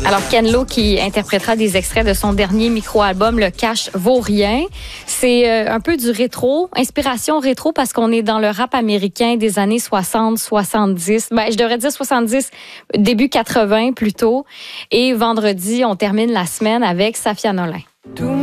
Alors, Ken Lo qui interprétera des extraits de son dernier micro-album, Le Cash vaut rien. C'est un peu du rétro, inspiration rétro parce qu'on est dans le rap américain des années 60, 70. Je devrais dire 70, début 80 plutôt. Et vendredi, on termine la semaine avec Safia Nolin.